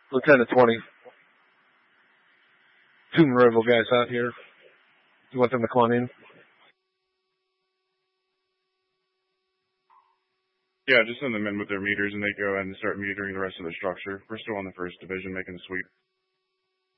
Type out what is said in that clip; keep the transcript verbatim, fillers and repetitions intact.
Lieutenant twenty. Two Monroeville guys out here. You want them to come on in? Yeah, just send them in with their meters, and they go and start metering the rest of the structure. We're still on the first division making the sweep.